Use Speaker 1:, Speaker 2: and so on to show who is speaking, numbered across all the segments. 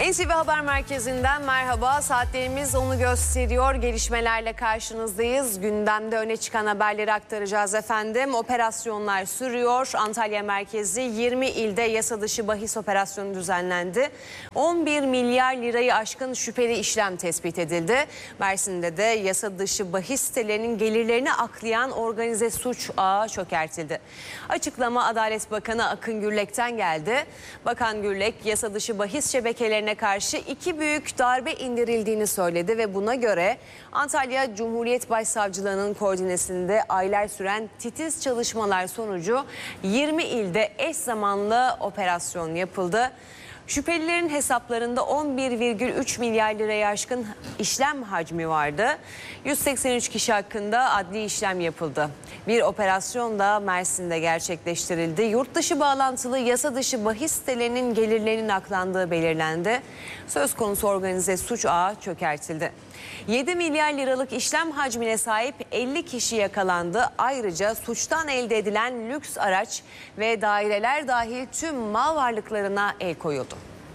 Speaker 1: NTV Haber Merkezi'nden merhaba. Saatlerimiz onu gösteriyor. Gelişmelerle karşınızdayız. Gündemde öne çıkan haberleri aktaracağız efendim. Operasyonlar sürüyor. Antalya merkezi 20 ilde yasa dışı bahis operasyonu düzenlendi. 11 milyar lirayı aşkın şüpheli işlem tespit edildi. Mersin'de de yasa dışı bahis sitelerinin gelirlerini aklayan organize suç ağı çökertildi. Açıklama Adalet Bakanı Akın Gürlek'ten geldi. Bakan Gürlek yasa dışı bahis şebekelerine karşı 2 büyük darbe indirildiğini söyledi ve buna göre Antalya Cumhuriyet Başsavcılığı'nın koordinesinde aylar süren titiz çalışmalar sonucu 20 ilde eş zamanlı operasyon yapıldı. Şüphelilerin hesaplarında 11,3 milyar liraya aşkın işlem hacmi vardı. 183 kişi hakkında adli işlem yapıldı. Bir operasyon da Mersin'de gerçekleştirildi. Yurt dışı bağlantılı yasa dışı bahis sitelerinin gelirlerinin aklandığı belirlendi. Söz konusu organize suç ağı çökertildi. 7 milyar liralık işlem hacmine sahip 50 kişi yakalandı. Ayrıca suçtan elde edilen lüks araç ve daireler dahil tüm mal varlıklarına el koyuldu.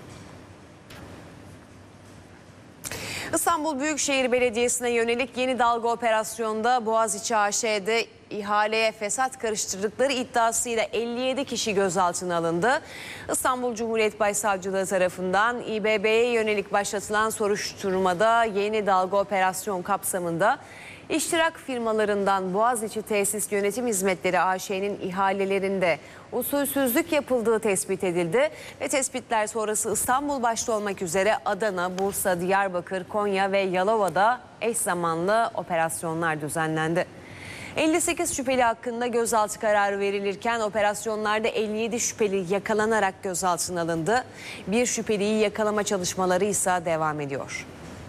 Speaker 1: İstanbul Büyükşehir Belediyesi'ne yönelik yeni dalga operasyonda Boğaziçi AŞ'de ihaleye fesat karıştırdıkları iddiasıyla 57 kişi gözaltına alındı. İstanbul Cumhuriyet Başsavcılığı tarafından İBB'ye yönelik başlatılan soruşturmada yeni dalga operasyon kapsamında iştirak firmalarından Boğaziçi Tesis Yönetim Hizmetleri AŞ'nin ihalelerinde usulsüzlük yapıldığı tespit edildi ve tespitler sonrası İstanbul başta olmak üzere Adana, Bursa, Diyarbakır, Konya ve Yalova'da eş zamanlı operasyonlar düzenlendi. 58 şüpheli hakkında gözaltı kararı verilirken operasyonlarda 57 şüpheli yakalanarak gözaltına alındı. Bir şüpheliyi yakalama çalışmaları ise devam ediyor.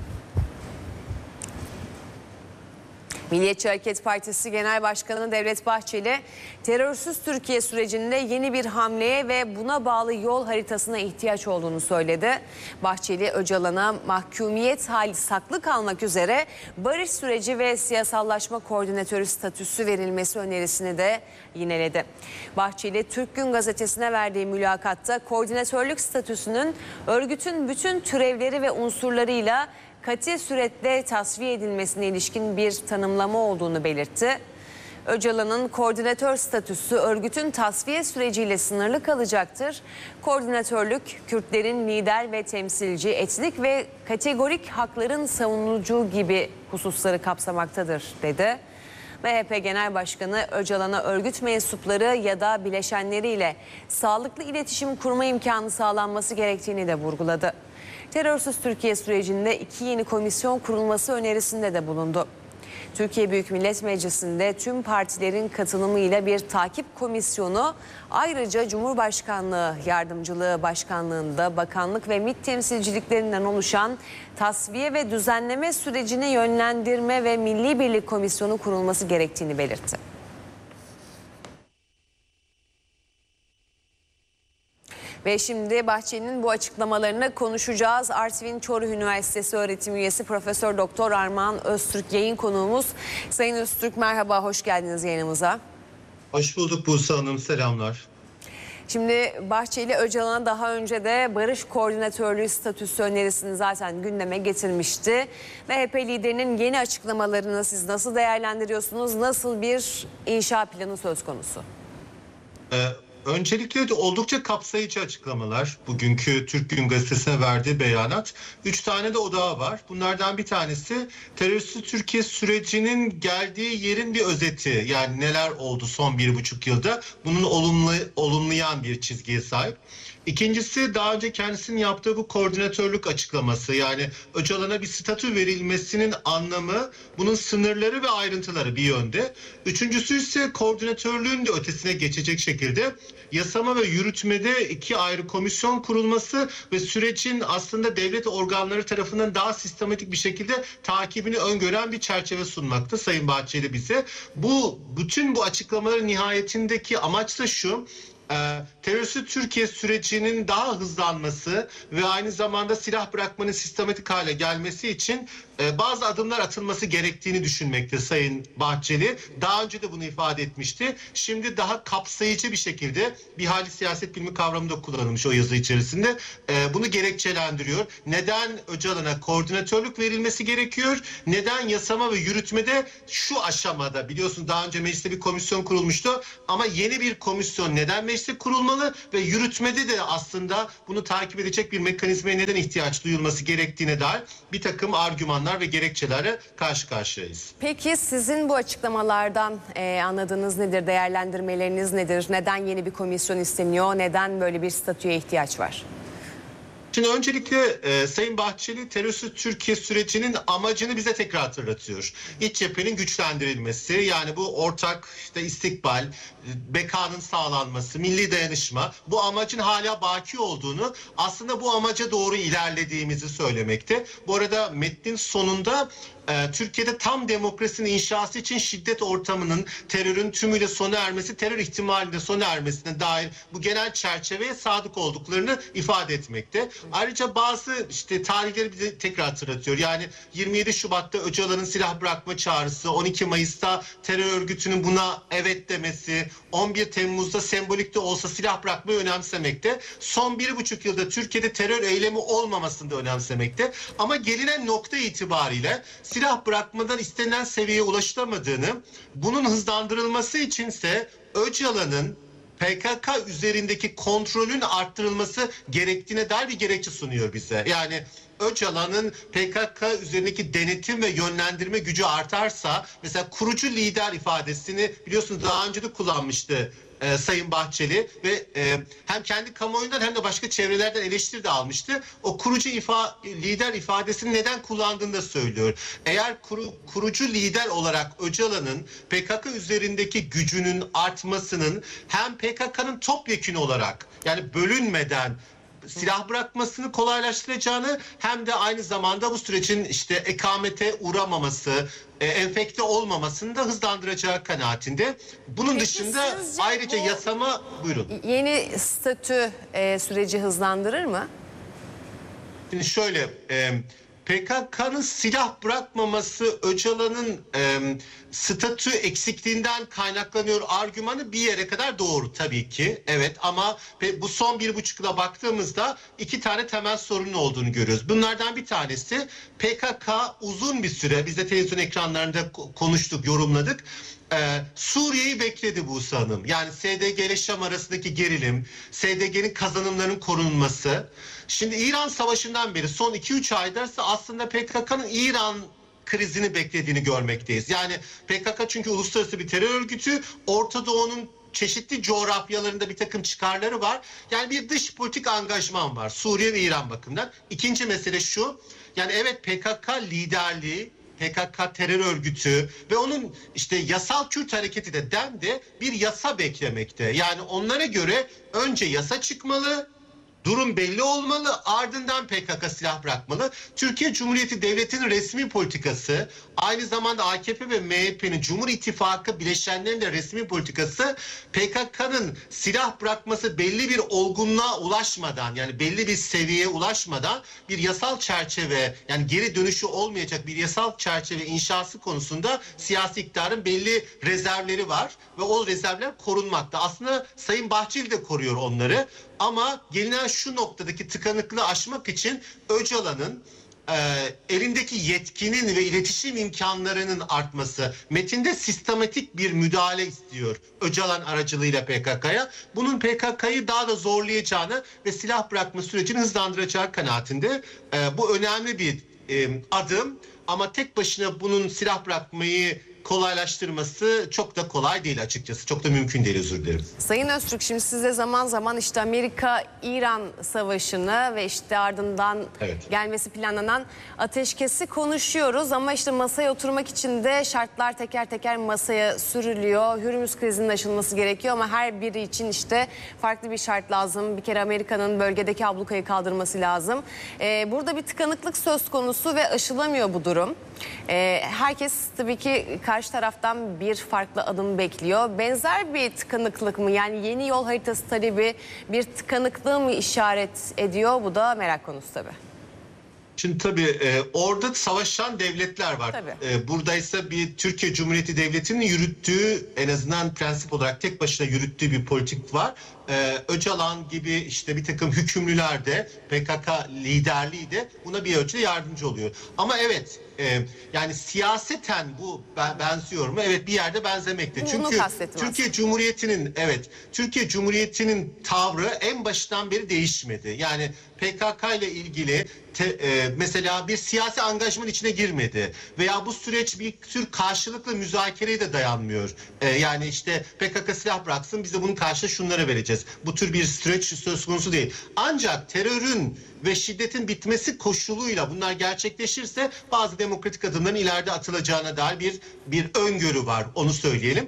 Speaker 1: Milliyetçi Hareket Partisi Genel Başkanı Devlet Bahçeli, terörsüz Türkiye sürecinde yeni bir hamleye ve buna bağlı yol haritasına ihtiyaç olduğunu söyledi. Bahçeli, Öcalan'a mahkumiyet hali saklı kalmak üzere barış süreci ve siyasallaşma koordinatörü statüsü verilmesi önerisini de yineledi. Bahçeli, Türk Gün Gazetesi'ne verdiği mülakatta koordinatörlük statüsünün örgütün bütün türevleri ve unsurlarıyla katı suretle tasfiye edilmesine ilişkin bir tanımlama olduğunu belirtti. Öcalan'ın koordinatör statüsü örgütün tasfiye süreciyle sınırlı kalacaktır. Koordinatörlük, Kürtlerin lider ve temsilci, etnik ve kategorik hakların savunucu gibi hususları kapsamaktadır, dedi. MHP Genel Başkanı Öcalan'a örgüt mensupları ya da bileşenleriyle sağlıklı iletişim kurma imkanı sağlanması gerektiğini de vurguladı. Terörsüz Türkiye sürecinde 2 yeni komisyon kurulması önerisinde de bulundu. Türkiye Büyük Millet Meclisi'nde tüm partilerin katılımıyla bir takip komisyonu, ayrıca Cumhurbaşkanlığı Yardımcılığı Başkanlığı'nda bakanlık ve MİT temsilciliklerinden oluşan tasfiye ve düzenleme sürecini yönlendirme ve Milli Birlik Komisyonu kurulması gerektiğini belirtti. Ve şimdi Bahçeli'nin bu açıklamalarını konuşacağız. Artvin Çoruh Üniversitesi öğretim üyesi Profesör Doktor Armağan Öztürk yayın konuğumuz. Sayın Öztürk, merhaba, hoş geldiniz yayınımıza.
Speaker 2: Hoş bulduk Buse Hanım, selamlar.
Speaker 1: Şimdi Bahçeli, Öcalan'a daha önce de barış koordinatörlüğü statüsü önerisini zaten gündeme getirmişti. MHP liderinin yeni açıklamalarını siz nasıl değerlendiriyorsunuz? Nasıl bir inşa planı söz konusu?
Speaker 2: Öncelikle de oldukça kapsayıcı açıklamalar. Bugünkü Türk Gün Gazetesi'ne verdiği beyanat. 3 tane de odağı var. Bunlardan bir tanesi terörsüz Türkiye sürecinin geldiği yerin bir özeti. Yani neler oldu son 1,5 yılda. Bunun olumlayan bir çizgiye sahip. İkincisi, daha önce kendisinin yaptığı bu koordinatörlük açıklaması, yani Öcalan'a bir statü verilmesinin anlamı, bunun sınırları ve ayrıntıları bir yönde. Üçüncüsü ise koordinatörlüğün de ötesine geçecek şekilde yasama ve yürütmede 2 ayrı komisyon kurulması ve sürecin aslında devlet organları tarafından daha sistematik bir şekilde takibini öngören bir çerçeve sunmakta Sayın Bahçeli bize. Bütün bu açıklamaların nihayetindeki amaç da şu: Terörsüz Türkiye sürecinin daha hızlanması ve aynı zamanda silah bırakmanın sistematik hale gelmesi için bazı adımlar atılması gerektiğini düşünmekte Sayın Bahçeli. Daha önce de bunu ifade etmişti. Şimdi daha kapsayıcı bir şekilde bir hali siyaset bilimi kavramı da kullanılmış o yazı içerisinde. Bunu gerekçelendiriyor. Neden Öcalan'a koordinatörlük verilmesi gerekiyor? Neden yasama ve yürütmede şu aşamada, biliyorsunuz daha önce mecliste bir komisyon kurulmuştu ama yeni bir komisyon neden mecliste kurulmalı ve yürütmede de aslında bunu takip edecek bir mekanizmaya neden ihtiyaç duyulması gerektiğine dair bir takım argümanlar ve gerekçelere karşı karşıyayız.
Speaker 1: Peki sizin bu açıklamalardan anladığınız nedir, değerlendirmeleriniz nedir? Neden yeni bir komisyon isteniyor, neden böyle bir statüye ihtiyaç var?
Speaker 2: Şimdi öncelikle Sayın Bahçeli terörsüz Türkiye sürecinin amacını bize tekrar hatırlatıyor. İç cephenin güçlendirilmesi, yani bu ortak istikbal, bekanın sağlanması, milli dayanışma, bu amacın hala baki olduğunu, aslında bu amaca doğru ilerlediğimizi söylemekte. Bu arada metnin sonunda Türkiye'de tam demokrasinin inşası için şiddet ortamının, terörün tümüyle sona ermesi, terör ihtimalinde sona ermesine dair bu genel çerçeveye sadık olduklarını ifade etmekte. Ayrıca bazı tarihleri bize tekrar hatırlatıyor. Yani 27 Şubat'ta Öcalan'ın silah bırakma çağrısı, 12 Mayıs'ta terör örgütünün buna evet demesi, 11 Temmuz'da sembolik de olsa silah bırakmayı önemsemekte. Son 1,5 yılda Türkiye'de terör eylemi olmamasını da önemsemekte. Ama gelinen nokta itibariyle silah bırakmadan istenilen seviyeye ulaşılamadığını, bunun hızlandırılması içinse Öcalan'ın PKK üzerindeki kontrolün arttırılması gerektiğine dair bir gerekçe sunuyor bize. Yani Öcalan'ın PKK üzerindeki denetim ve yönlendirme gücü artarsa, mesela kurucu lider ifadesini biliyorsunuz daha önce de kullanmıştı Sayın Bahçeli ve hem kendi kamuoyundan hem de başka çevrelerden eleştiri de almıştı. O kurucu lider ifadesini neden kullandığını da söylüyor. Eğer kurucu lider olarak Öcalan'ın PKK üzerindeki gücünün artmasının hem PKK'nın topyekün olarak, yani bölünmeden silah bırakmasını kolaylaştıracağını, hem de aynı zamanda bu sürecin ekamete uğramaması, enfekte olmamasını da hızlandıracağı kanaatinde. Bunun dışında ayrıca yasama, buyurun.
Speaker 1: Yeni statü süreci hızlandırır mı?
Speaker 2: Şimdi şöyle, PKK'nın silah bırakmaması Öcalan'ın statü eksikliğinden kaynaklanıyor argümanı bir yere kadar doğru tabii ki. Evet, ama bu son 1,5 yıla baktığımızda iki tane temel sorunun olduğunu görüyoruz. Bunlardan bir tanesi, PKK uzun bir süre, biz de televizyon ekranlarında konuştuk, yorumladık. Suriye'yi bekledi Buse Hanım. Yani SDG ile Şam arasındaki gerilim, SDG'nin kazanımlarının korunması. Şimdi İran Savaşı'ndan beri son 2-3 ayda aslında PKK'nın İran krizini beklediğini görmekteyiz. Yani PKK çünkü uluslararası bir terör örgütü, Orta Doğu'nun çeşitli coğrafyalarında bir takım çıkarları var. Yani bir dış politik angajman var Suriye ve İran bakımından. İkinci mesele şu, yani evet PKK liderliği, PKK terör örgütü ve onun yasal Kürt hareketi de dendi bir yasa beklemekte. Yani onlara göre önce yasa çıkmalı, durum belli olmalı, ardından PKK silah bırakmalı. Türkiye Cumhuriyeti Devleti'nin resmi politikası, aynı zamanda AKP ve MHP'nin, Cumhur İttifakı bileşenlerinin de resmi politikası, PKK'nın silah bırakması belli bir olgunluğa ulaşmadan, yani belli bir seviyeye ulaşmadan bir yasal çerçeve, yani geri dönüşü olmayacak bir yasal çerçeve inşası konusunda siyasi iktidarın belli rezervleri var ve o rezervler korunmakta. Aslında Sayın Bahçeli de koruyor onları. Ama gelinen şu noktadaki tıkanıklığı aşmak için Öcalan'ın elindeki yetkinin ve iletişim imkanlarının artması, metinde sistematik bir müdahale istiyor Öcalan aracılığıyla PKK'ya. Bunun PKK'yı daha da zorlayacağını ve silah bırakma sürecini hızlandıracağı kanaatinde. Bu önemli bir adım, ama tek başına bunun silah bırakmayı kolaylaştırması çok da kolay değil açıkçası. Çok da mümkün değil, özür dilerim.
Speaker 1: Sayın Öztürk, şimdi size zaman zaman Amerika-İran savaşını ve ardından gelmesi planlanan ateşkesi konuşuyoruz. Ama masaya oturmak için de şartlar teker teker masaya sürülüyor. Hürmüz krizinin aşılması gerekiyor ama her biri için farklı bir şart lazım. Bir kere Amerika'nın bölgedeki ablukayı kaldırması lazım. Burada bir tıkanıklık söz konusu ve aşılamıyor bu durum. Herkes tabii ki karşı taraftan bir farklı adım bekliyor. Benzer bir tıkanıklık mı? Yani yeni yol haritası talebi bir tıkanıklığı mı işaret ediyor? Bu da merak konusu tabii.
Speaker 2: Şimdi tabii orada savaşan devletler var. Buradaysa bir Türkiye Cumhuriyeti Devleti'nin yürüttüğü, en azından prensip olarak tek başına yürüttüğü bir politik var. Öcalan gibi işte bir takım hükümlüler de, PKK liderliği de buna bir ölçüde yardımcı oluyor. Ama evet, yani siyaseten bu benziyor mu? Evet, bir yerde benzemekte. Çünkü Türkiye Cumhuriyeti'nin tavrı en başından beri değişmedi. Yani PKK ile ilgili mesela bir siyasi angajman içine girmedi veya bu süreç bir tür karşılıklı müzakereye de dayanmıyor. Yani işte PKK silah bıraksın, biz de bunun karşılığında şunları vereceğiz. Bu tür bir süreç söz konusu değil. Ancak terörün ve şiddetin bitmesi koşuluyla bunlar gerçekleşirse bazı demokratik adımların ileride atılacağına dair bir öngörü var, onu söyleyelim.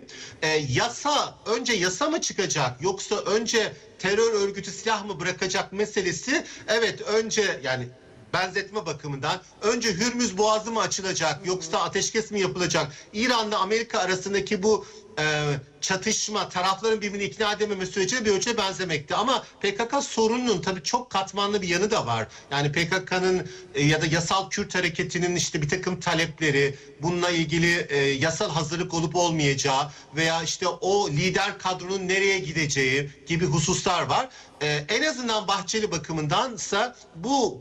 Speaker 2: Önce yasa mı çıkacak yoksa önce terör örgütü silah mı bırakacak meselesi, evet, önce yani benzetme bakımından önce Hürmüz Boğazı mı açılacak yoksa ateşkes mi yapılacak? İran'la Amerika arasındaki bu çatışma, tarafların birbirini ikna edememe sürecine bir ölçüde benzemekte. Ama PKK sorununun tabii çok katmanlı bir yanı da var. Yani PKK'nın ya da yasal Kürt hareketinin işte bir takım talepleri, bununla ilgili yasal hazırlık olup olmayacağı veya işte o lider kadronun nereye gideceği gibi hususlar var. En azından Bahçeli bakımındansa bu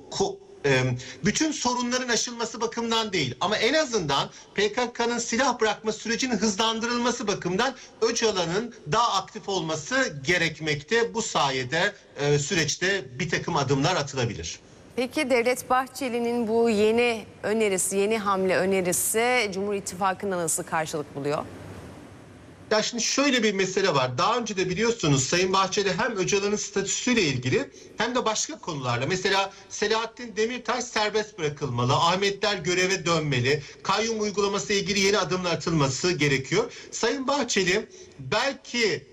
Speaker 2: bütün sorunların aşılması bakımından değil ama en azından PKK'nın silah bırakma sürecinin hızlandırılması bakımından Öcalan'ın daha aktif olması gerekmekte. Bu sayede süreçte bir takım adımlar atılabilir.
Speaker 1: Peki Devlet Bahçeli'nin bu yeni önerisi, yeni hamle önerisi Cumhur İttifakı'nda nasıl karşılık buluyor?
Speaker 2: Ya şimdi şöyle bir mesele var. Daha önce de biliyorsunuz Sayın Bahçeli hem Öcalan'ın statüsüyle ilgili hem de başka konularla, mesela Selahattin Demirtaş serbest bırakılmalı, Ahmetler göreve dönmeli, kayyum uygulaması ile ilgili yeni adımlar atılması gerekiyor. Sayın Bahçeli belki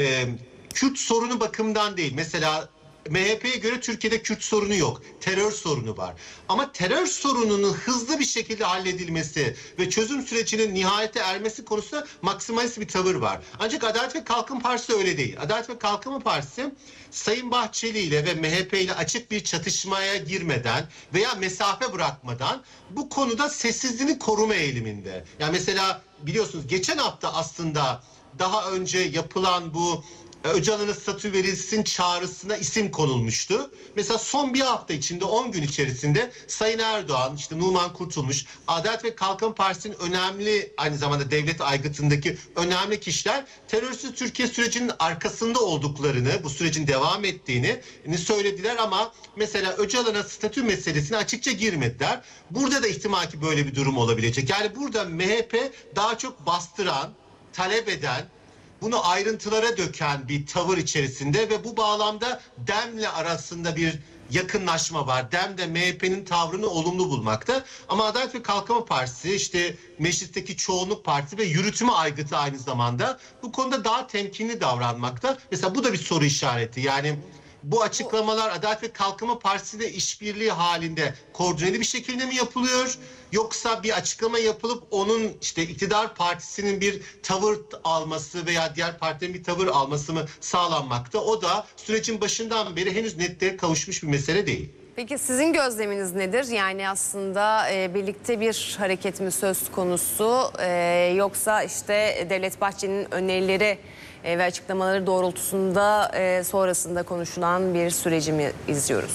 Speaker 2: Kürt sorunu bakımından değil, mesela MHP'ye göre Türkiye'de Kürt sorunu yok. Terör sorunu var. Ama terör sorununun hızlı bir şekilde halledilmesi ve çözüm sürecinin nihayete ermesi konusunda maksimalist bir tavır var. Ancak Adalet ve Kalkınma Partisi öyle değil. Adalet ve Kalkınma Partisi Sayın Bahçeli ile ve MHP ile açık bir çatışmaya girmeden veya mesafe bırakmadan bu konuda sessizliğini koruma eğiliminde. Yani mesela biliyorsunuz geçen hafta aslında daha önce yapılan bu Öcalan'a statü verilsin çağrısına isim konulmuştu. Mesela son bir hafta içinde 10 gün içerisinde Sayın Erdoğan, işte Numan Kurtulmuş, Adalet ve Kalkınma Partisi'nin önemli, aynı zamanda devlet aygıtındaki önemli kişiler terörsüz Türkiye sürecinin arkasında olduklarını, bu sürecin devam ettiğini söylediler ama mesela Öcalan'a statü meselesine açıkça girmediler. Burada da ihtimal ki böyle bir durum olabilecek. Yani burada MHP daha çok bastıran, talep eden, bunu ayrıntılara döken bir tavır içerisinde ve bu bağlamda DEM'le arasında bir yakınlaşma var. DEM de MHP'nin tavrını olumlu bulmakta. Ama Adalet ve Kalkınma Partisi, işte meclisteki çoğunluk partisi ve yürütme aygıtı aynı zamanda bu konuda daha temkinli davranmakta. Mesela bu da bir soru işareti. Yani bu açıklamalar Adalet ve Kalkınma Partisi ile işbirliği halinde koordineli bir şekilde mi yapılıyor? Yoksa bir açıklama yapılıp onun işte iktidar partisinin bir tavır alması veya diğer partilerin bir tavır alması mı sağlanmakta? O da sürecin başından beri henüz netliğe kavuşmuş bir mesele değil.
Speaker 1: Peki sizin gözleminiz nedir? Yani aslında birlikte bir hareket mi söz konusu yoksa işte Devlet Bahçeli'nin önerileri ve açıklamaları doğrultusunda sonrasında konuşulan bir süreci mi izliyoruz?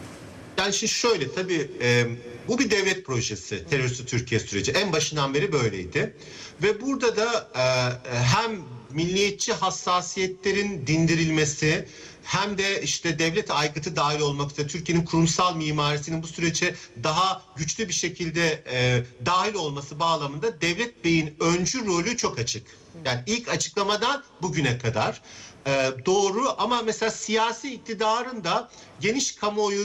Speaker 2: Yani şimdi şöyle, tabii bu bir devlet projesi, terörsüz Türkiye süreci. En başından beri böyleydi. Ve burada da hem milliyetçi hassasiyetlerin dindirilmesi hem de işte devlet aygıtı dahil olmak üzere Türkiye'nin kurumsal mimarisinin bu sürece daha güçlü bir şekilde dahil olması bağlamında Devlet Bey'in öncü rolü çok açık. Yani ilk açıklamadan bugüne kadar. doğru ama mesela siyasi iktidarın da geniş kamuoyunu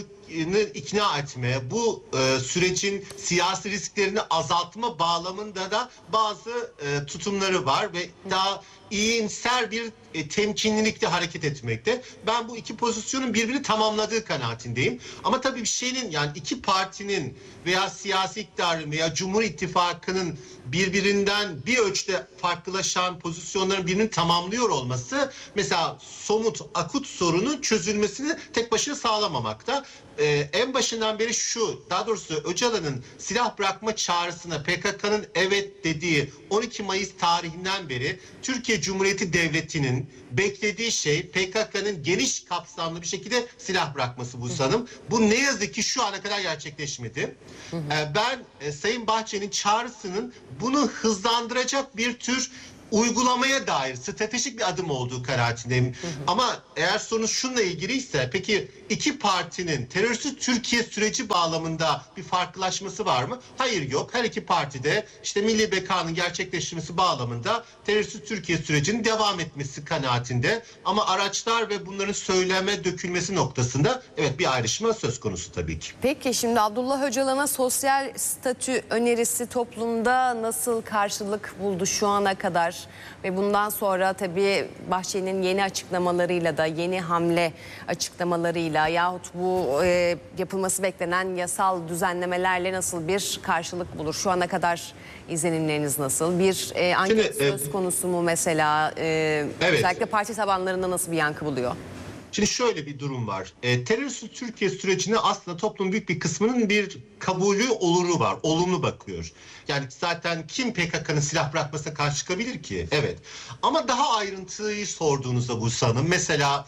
Speaker 2: ikna etme, bu sürecin siyasi risklerini azaltma bağlamında da bazı tutumları var ve daha iyimser bir temkinlilikle hareket etmekte. Ben bu iki pozisyonun birbirini tamamladığı kanaatindeyim. Ama tabii bir şeyin, yani iki partinin veya siyasi iktidarın veya Cumhur İttifakı'nın birbirinden bir ölçüde farklılaşan pozisyonların birbirini tamamlıyor olması mesela somut, akut sorunun çözülmesini tek başına sağlamamakta. En başından beri daha doğrusu Öcalan'ın silah bırakma çağrısına PKK'nın evet dediği 12 Mayıs tarihinden beri Türkiye Cumhuriyeti Devleti'nin beklediği şey PKK'nın geniş kapsamlı bir şekilde silah bırakması bu sanım. Bu ne yazık ki şu ana kadar gerçekleşmedi. Ben Sayın Bahçeli'nin çağrısının bunu hızlandıracak bir tür uygulamaya dair stratejik bir adım olduğu kanaatindeyim. Ama eğer sorunuz şununla ilgiliyse, peki iki partinin terörsüz Türkiye süreci bağlamında bir farklılaşması var mı? Hayır, yok. Her iki parti de işte milli bekanın gerçekleşmesi bağlamında terörsüz Türkiye sürecinin devam etmesi kanaatinde. Ama araçlar ve bunların söyleme dökülmesi noktasında evet bir ayrışma söz konusu tabii ki.
Speaker 1: Peki şimdi Abdullah Öcalan'a sosyal statü önerisi toplumda nasıl karşılık buldu şu ana kadar? Ve bundan sonra tabii Bahçeli'nin yeni açıklamalarıyla da, yeni hamle açıklamalarıyla yahut bu yapılması beklenen yasal düzenlemelerle nasıl bir karşılık bulur? Şu ana kadar izlenimleriniz nasıl? Bir anket söz konusu mu mesela? Evet. Özellikle parti tabanlarında nasıl bir yankı buluyor?
Speaker 2: Şimdi şöyle bir durum var. Terörsüz Türkiye sürecine aslında toplumun büyük bir kısmının bir kabulü, oluru var. Olumlu bakıyor. Yani zaten kim PKK'nın silah bırakmasına karşı çıkabilir ki? Evet. Ama daha ayrıntıyı sorduğunuzda bu sanım. Mesela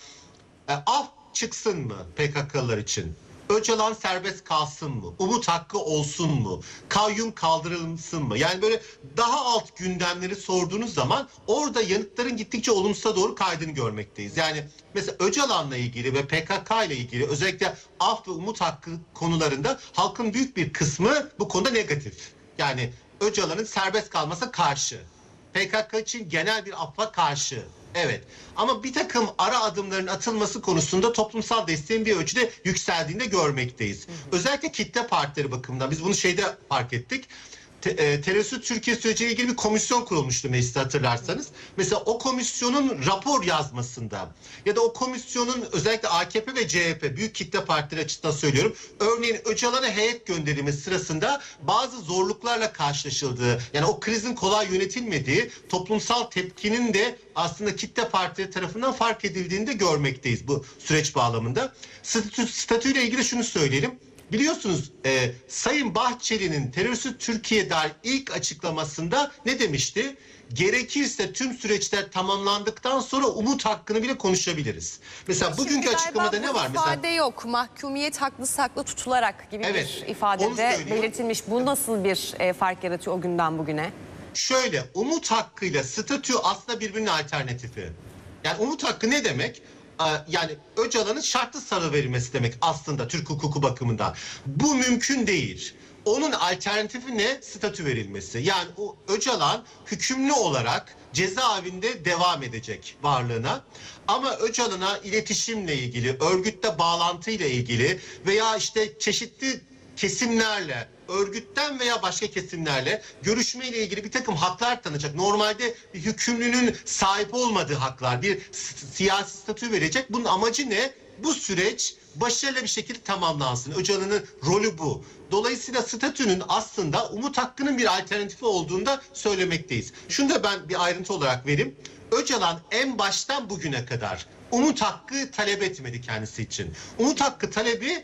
Speaker 2: af çıksın mı PKK'lılar için? Öcalan serbest kalsın mı? Umut hakkı olsun mu? Kayyum kaldırılsın mı? Yani böyle daha alt gündemleri sorduğunuz zaman orada yanıtların gittikçe olumsuza doğru kaydığını görmekteyiz. Yani mesela Öcalan'la ilgili ve PKK ile ilgili özellikle af ve umut hakkı konularında halkın büyük bir kısmı bu konuda negatif. Yani Öcalan'ın serbest kalmasına karşı. PKK için genel bir affa karşı. Evet, ama bir takım ara adımların atılması konusunda toplumsal desteğin bir ölçüde yükseldiğini de görmekteyiz. Özellikle kitle partileri bakımından biz bunu fark ettik. Terörsüz Türkiye süreciyle ilgili bir komisyon kurulmuştu mecliste, hatırlarsanız. Mesela o komisyonun rapor yazmasında ya da o komisyonun özellikle AKP ve CHP büyük kitle partileri açısından söylüyorum. Örneğin Öcalan'a heyet gönderilmesi sırasında bazı zorluklarla karşılaşıldığı, yani o krizin kolay yönetilmediği, toplumsal tepkinin de aslında kitle partileri tarafından fark edildiğini de görmekteyiz bu süreç bağlamında. Statüyle ilgili şunu söyleyelim. Biliyorsunuz Sayın Bahçeli'nin terörsüz Türkiye dair ilk açıklamasında ne demişti? Gerekirse tüm süreçler tamamlandıktan sonra umut hakkını bile konuşabiliriz. Mesela bugünkü açıklamada ne var?
Speaker 1: İfade
Speaker 2: mesela
Speaker 1: yok. Mahkumiyet haklı saklı tutularak gibi bir ifadede belirtilmiş. Bu nasıl bir fark yaratıyor o günden bugüne?
Speaker 2: Şöyle, umut hakkıyla statü aslında birbirinin alternatifi. Yani umut hakkı ne demek? Yani Öcalan'ın şartlı salıverilmesi demek aslında Türk hukuku bakımından. Bu mümkün değil. Onun alternatifi ne? Statü verilmesi. Yani o Öcalan hükümlü olarak cezaevinde devam edecek varlığına. Ama Öcalan'a iletişimle ilgili, örgütle bağlantıyla ilgili veya işte çeşitli kesimlerle, örgütten veya başka kesimlerle görüşmeyle ilgili bir takım haklar tanıyacak. Normalde bir hükümlünün sahip olmadığı haklar, bir siyasi statü verecek. Bunun amacı ne? Bu süreç başarılı bir şekilde tamamlansın. Öcalan'ın rolü bu. Dolayısıyla statünün aslında umut hakkının bir alternatifi olduğunu da söylemekteyiz. Şunu da ben bir ayrıntı olarak vereyim. Öcalan en baştan bugüne kadar umut hakkı talep etmedi kendisi için. Umut hakkı talebi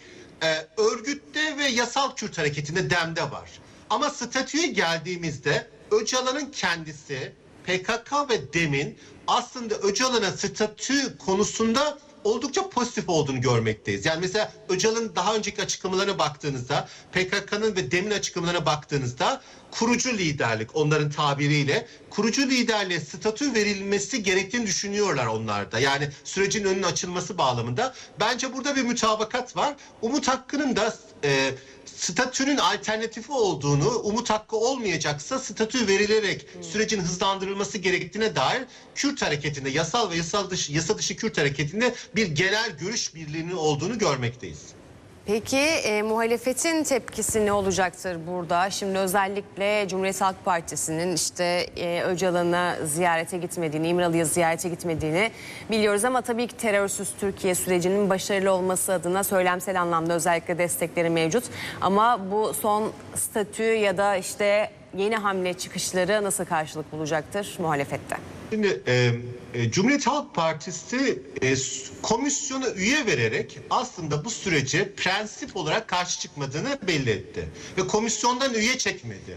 Speaker 2: örgütte ve yasal Kürt hareketinde DEM'de var. Ama statüye geldiğimizde Öcalan'ın kendisi, PKK ve DEM'in aslında Öcalan'a statü konusunda oldukça pozitif olduğunu görmekteyiz. Yani mesela Öcalan'ın daha önceki açıklamalarına baktığınızda, PKK'nın ve DEM'in açıklamalarına baktığınızda kurucu liderlik, onların tabiriyle kurucu liderliğe statü verilmesi gerektiğini düşünüyorlar onlar da. Yani sürecin önünün açılması bağlamında. Bence burada bir mütabakat var. Umut hakkının da statünün alternatifi olduğunu, umut hakkı olmayacaksa statü verilerek sürecin hızlandırılması gerektiğine dair Kürt hareketinde, yasal ve yasa dışı Kürt hareketinde bir genel görüş birliğinin olduğunu görmekteyiz.
Speaker 1: Peki muhalefetin tepkisi ne olacaktır burada? Şimdi özellikle Cumhuriyet Halk Partisi'nin işte Öcalan'a ziyarete gitmediğini, İmralı'ya ziyarete gitmediğini biliyoruz. Ama tabii ki terörsüz Türkiye sürecinin başarılı olması adına söylemsel anlamda özellikle destekleri mevcut. Ama bu son statü ya da işte yeni hamle çıkışları nasıl karşılık bulacaktır muhalefette?
Speaker 2: Şimdi Cumhuriyet Halk Partisi komisyona üye vererek aslında bu sürece prensip olarak karşı çıkmadığını belli etti. Ve komisyondan üye çekmedi.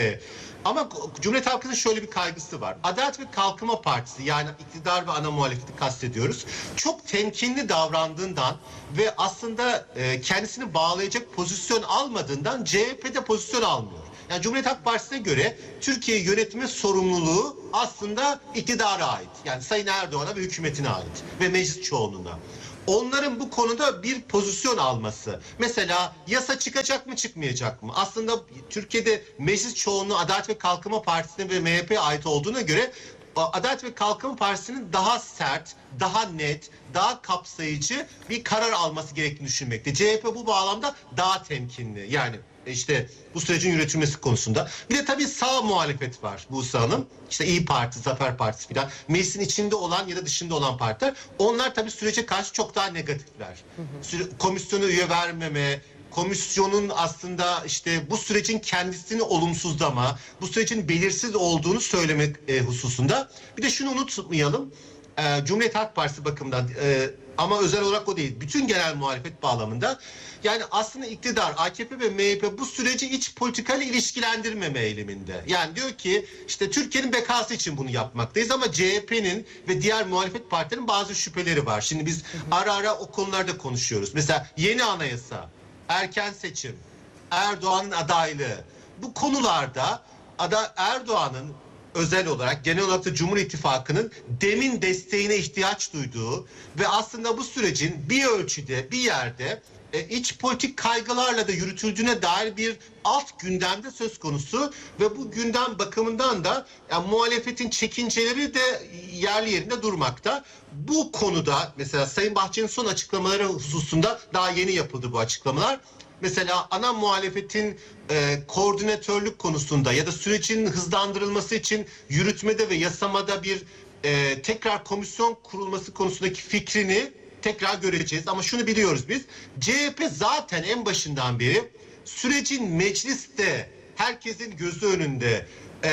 Speaker 2: Ama Cumhuriyet Halk Partisi'nin şöyle bir kaygısı var. Adalet ve Kalkınma Partisi, yani iktidar ve ana muhalefeti kastediyoruz, çok temkinli davrandığından ve aslında kendisini bağlayacak pozisyon almadığından CHP'de pozisyon almıyor. Yani Cumhuriyet Halk Partisi'ne göre Türkiye yönetme sorumluluğu aslında iktidara ait. Yani Sayın Erdoğan'a ve hükümetine ait ve meclis çoğunluğuna. Onların bu konuda bir pozisyon alması. Mesela yasa çıkacak mı çıkmayacak mı? Aslında Türkiye'de meclis çoğunluğu Adalet ve Kalkınma Partisi'ne ve MHP'ye ait olduğuna göre Adalet ve Kalkınma Partisi'nin daha sert, daha net, daha kapsayıcı bir karar alması gerektiğini düşünmekte. CHP bu bağlamda daha temkinli. Yani işte bu sürecin yürütülmesi konusunda. Bir de tabii sağ muhalefet var Buse Hanım. İşte İYİ Parti, Zafer Partisi filan. Meclisin içinde olan ya da dışında olan partiler. Onlar tabii sürece karşı çok daha negatifler. Komisyona üye vermeme, komisyonun aslında işte bu sürecin kendisini olumsuzlama, bu sürecin belirsiz olduğunu söylemek hususunda. Bir de şunu unutmayalım. Cumhuriyet Halk Partisi bakımından ama özel olarak o değil. Bütün genel muhalefet bağlamında yani aslında iktidar, AKP ve MHP bu süreci iç politikayla ilişkilendirmeme eğiliminde. Yani diyor ki işte Türkiye'nin bekası için bunu yapmaktayız ama CHP'nin ve diğer muhalefet partilerin bazı şüpheleri var. Şimdi biz ara ara o konularda konuşuyoruz. Mesela yeni anayasa, erken seçim, Erdoğan'ın adaylığı. Bu konularda Erdoğan'ın özel olarak genel olarak da Cumhur İttifakı'nın demin desteğine ihtiyaç duyduğu ve aslında bu sürecin bir ölçüde bir yerde iç politik kaygılarla da yürütüldüğüne dair bir alt gündemde söz konusu ve bu gündem bakımından da yani muhalefetin çekinceleri de yerli yerinde durmakta. Bu konuda mesela Sayın Bahçeli'nin son açıklamaları hususunda daha yeni yapıldı bu açıklamalar. Mesela ana muhalefetin koordinatörlük konusunda ya da sürecin hızlandırılması için yürütmede ve yasamada bir tekrar komisyon kurulması konusundaki fikrini tekrar göreceğiz. Ama şunu biliyoruz biz, CHP zaten en başından beri sürecin mecliste herkesin gözü önünde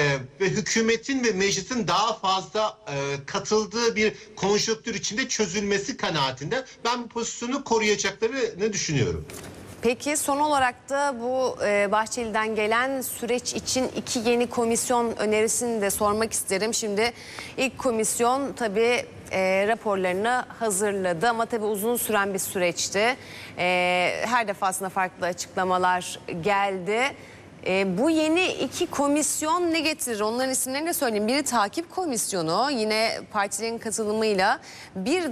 Speaker 2: ve hükümetin ve meclisin daha fazla katıldığı bir konjonktür içinde çözülmesi kanaatinde. Ben bu pozisyonu koruyacaklarını düşünüyorum.
Speaker 1: Peki son olarak da bu Bahçeli'den gelen süreç için 2 yeni komisyon önerisini de sormak isterim. Şimdi ilk komisyon tabii raporlarını hazırladı ama tabii uzun süren bir süreçti. Her defasında farklı açıklamalar geldi. Bu yeni 2 komisyon ne getirir? Onların isimlerini de söyleyeyim. Biri takip komisyonu, yine partilerin katılımıyla. Bir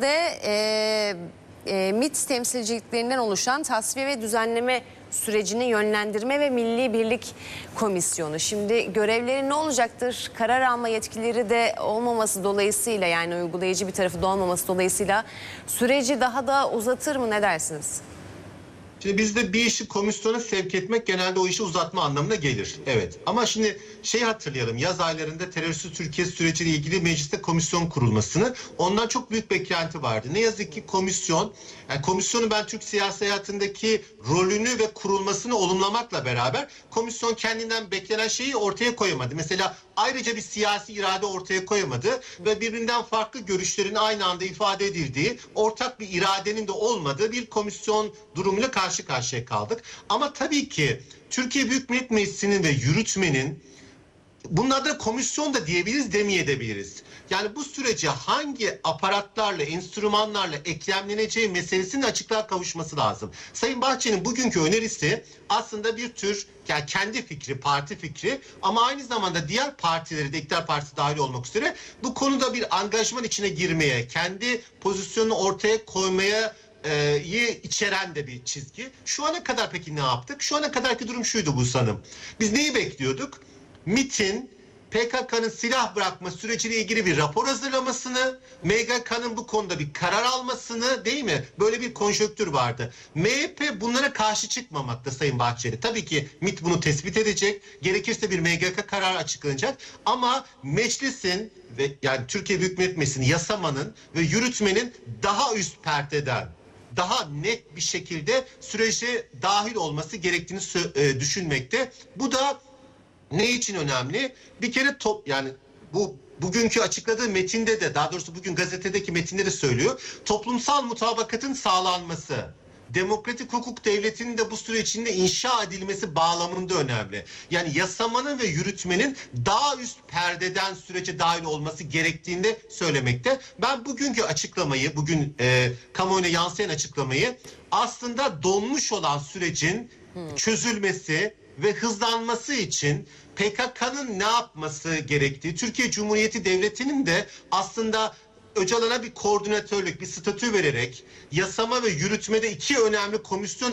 Speaker 1: de MİT temsilciliklerinden oluşan tasfiye ve düzenleme sürecini yönlendirme ve Milli Birlik Komisyonu. Şimdi görevleri ne olacaktır? Karar alma yetkileri de olmaması dolayısıyla, yani uygulayıcı bir tarafı da olmaması dolayısıyla süreci daha da uzatır mı, ne dersiniz?
Speaker 2: Şimdi bizde bir işi komisyona sevk etmek genelde o işi uzatma anlamına gelir. Evet. Ama şimdi hatırlayalım. Yaz aylarında terörsüz Türkiye süreciyle ilgili mecliste komisyon kurulmasını. Ondan çok büyük beklenti vardı. Ne yazık ki komisyonu ben Türk siyasi hayatındaki rolünü ve kurulmasını olumlamakla beraber komisyon kendinden beklenen şeyi ortaya koyamadı. Mesela ayrıca bir siyasi irade ortaya koyamadı ve birbirinden farklı görüşlerin aynı anda ifade edildiği, ortak bir iradenin de olmadığı bir komisyon durumuyla karşı karşıya kaldık. Ama tabii ki Türkiye Büyük Millet Meclisi'nin ve yürütmenin, bunun adına komisyon da diyebiliriz, demeyebiliriz. Yani bu sürece hangi aparatlarla, enstrümanlarla eklemleneceği meselesinin açıklığa kavuşması lazım. Sayın Bahçeli'nin bugünkü önerisi aslında bir tür yani kendi fikri, parti fikri ama aynı zamanda diğer partileri de, iktidar partisi dahil olmak üzere bu konuda bir angajman içine girmeye, kendi pozisyonunu ortaya koymaya içeren de bir çizgi. Şu ana kadar peki ne yaptık? Şu ana kadarki durum şuydu Buse Hanım. Biz neyi bekliyorduk? MİT'in PKK'nın silah bırakma süreciyle ilgili bir rapor hazırlamasını, MGK'nın bu konuda bir karar almasını, değil mi? Böyle bir konjonktür vardı. MHP bunlara karşı çıkmamakta Sayın Bahçeli. Tabii ki MİT bunu tespit edecek. Gerekirse bir MGK kararı açıklanacak. Ama meclisin ve yani Türkiye Büyük Millet Meclisi'nin, yasamanın ve yürütmenin daha üst perdeden, daha net bir şekilde sürece dahil olması gerektiğini düşünmekte. Bu da ne için önemli? Bir kere yani bugünkü açıkladığı metinde de, daha doğrusu bugün gazetedeki metinde de söylüyor. Toplumsal mutabakatın sağlanması, demokratik hukuk devletinin de bu süre içinde inşa edilmesi bağlamında önemli. Yani yasamanın ve yürütmenin daha üst perdeden sürece dahil olması gerektiğini de söylemekte. Ben bugünkü açıklamayı, bugün kamuoyuna yansıyan açıklamayı aslında donmuş olan sürecin çözülmesi ve hızlanması için PKK'nın ne yapması gerektiği, Türkiye Cumhuriyeti Devleti'nin de aslında Öcalan'a bir koordinatörlük, bir statü vererek, yasama ve yürütmede iki önemli komisyon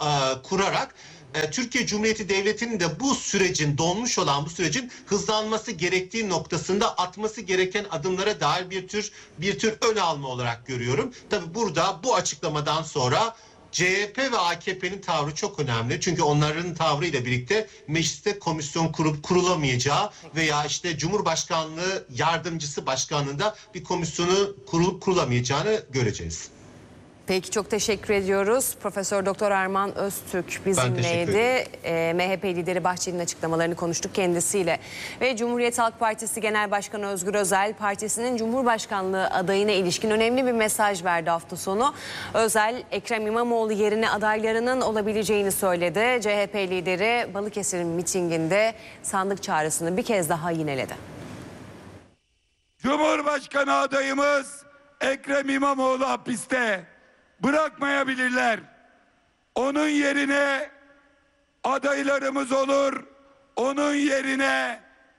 Speaker 2: kurarak Türkiye Cumhuriyeti Devleti'nin de bu sürecin, donmuş olan bu sürecin hızlanması gerektiği noktasında atması gereken adımlara dair bir tür ön alma olarak görüyorum. Tabii burada bu açıklamadan sonra CHP ve AKP'nin tavrı çok önemli. Çünkü onların tavrıyla birlikte mecliste komisyon kurulamayacağı veya işte Cumhurbaşkanlığı Yardımcısı Başkanlığında bir komisyonu kurulamayacağını göreceğiz.
Speaker 1: Peki, çok teşekkür ediyoruz. Profesör Doktor Erman Öztürk bizimleydi. MHP lideri Bahçeli'nin açıklamalarını konuştuk kendisiyle. Ve Cumhuriyet Halk Partisi Genel Başkanı Özgür Özel, partisinin Cumhurbaşkanlığı adayına ilişkin önemli bir mesaj verdi hafta sonu. Özel, Ekrem İmamoğlu yerine adaylarının olabileceğini söyledi. CHP lideri Balıkesir'in mitinginde sandık çağrısını bir kez daha yineledi.
Speaker 3: Cumhurbaşkanı adayımız Ekrem İmamoğlu hapiste. Bırakmayabilirler. Onun yerine adaylarımız olur. Onun yerine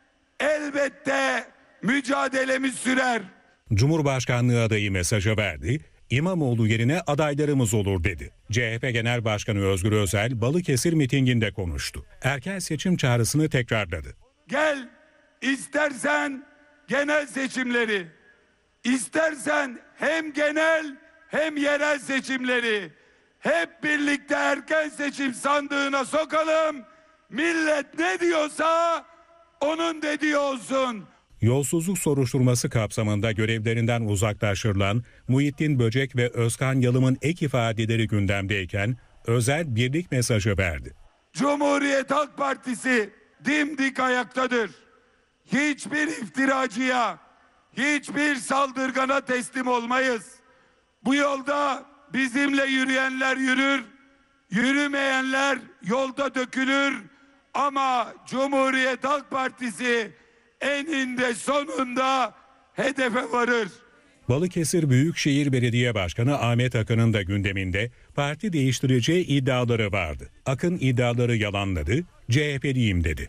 Speaker 3: elbette mücadelemiz sürer.
Speaker 4: Cumhurbaşkanlığı adayı mesajı verdi. İmamoğlu yerine adaylarımız olur dedi. CHP Genel Başkanı Özgür Özel Balıkesir mitinginde konuştu. Erken seçim çağrısını tekrarladı.
Speaker 3: Gel, istersen genel seçimleri, istersen hem genel hem yerel seçimleri hep birlikte erken seçim sandığına sokalım. Millet ne diyorsa onun dediği olsun.
Speaker 4: Yolsuzluk soruşturması kapsamında görevlerinden uzaklaştırılan Muhittin Böcek ve Özkan Yalım'ın ek ifadeleri gündemdeyken Özel birlik mesajı verdi.
Speaker 3: Cumhuriyet Halk Partisi dimdik ayaktadır. Hiçbir iftiracıya, hiçbir saldırgana teslim olmayız. Bu yolda bizimle yürüyenler yürür, yürümeyenler yolda dökülür. Ama Cumhuriyet Halk Partisi eninde sonunda hedefe varır.
Speaker 4: Balıkesir Büyükşehir Belediye Başkanı Ahmet Akın'ın da gündeminde parti değiştireceği iddiaları vardı. Akın iddiaları yalanladı, CHP'liyim dedi.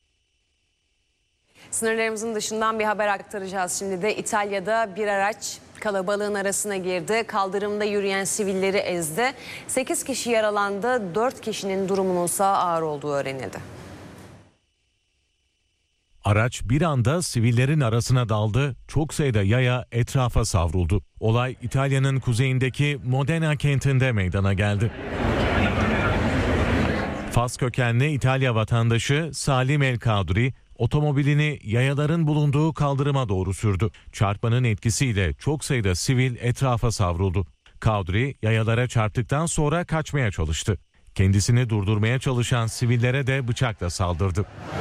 Speaker 1: Sınırlarımızın dışından bir haber aktaracağız. Şimdi de İtalya'da bir araç kalabalığın arasına girdi. Kaldırımda yürüyen sivilleri ezdi. 8 kişi yaralandı. 4 kişinin durumununsa ağır olduğu öğrenildi.
Speaker 5: Araç bir anda sivillerin arasına daldı. Çok sayıda yaya etrafa savruldu. Olay İtalya'nın kuzeyindeki Modena kentinde meydana geldi. Fas kökenli İtalya vatandaşı Salim El Kadri otomobilini yayaların bulunduğu kaldırıma doğru sürdü. Çarpmanın etkisiyle çok sayıda sivil etrafa savruldu. Kadri yayalara çarptıktan sonra kaçmaya çalıştı. Kendisini durdurmaya çalışan sivillere de bıçakla saldırdı.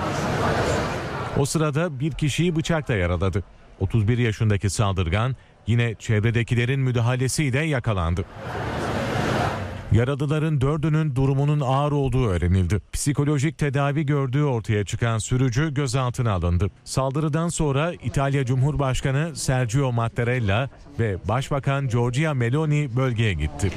Speaker 5: O sırada bir kişiyi bıçakla yaraladı. 31 yaşındaki saldırgan yine çevredekilerin müdahalesiyle yakalandı. Yaralıların 4'ünün durumunun ağır olduğu öğrenildi. Psikolojik tedavi gördüğü ortaya çıkan sürücü gözaltına alındı. Saldırıdan sonra İtalya Cumhurbaşkanı Sergio Mattarella ve Başbakan Giorgia Meloni bölgeye gitti.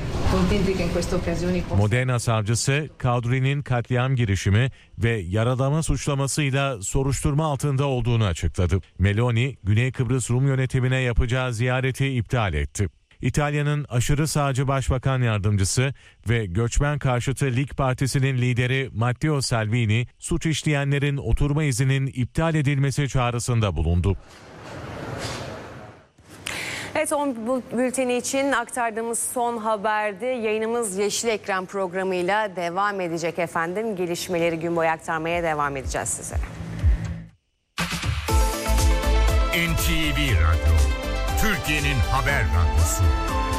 Speaker 5: Modena savcısı Kadri'nin katliam girişimi ve yaralama suçlamasıyla soruşturma altında olduğunu açıkladı. Meloni, Güney Kıbrıs Rum yönetimine yapacağı ziyareti iptal etti. İtalya'nın aşırı sağcı başbakan yardımcısı ve göçmen karşıtı Lig Partisi'nin lideri Matteo Salvini, suç işleyenlerin oturma izninin iptal edilmesi çağrısında bulundu.
Speaker 1: Evet, son bülteni için aktardığımız son haberdi. Yayınımız Yeşil Ekran programıyla devam edecek efendim. Gelişmeleri gün boyu aktarmaya devam edeceğiz sizlere.
Speaker 6: NTV Radyo, Türkiye'nin haber radyosu.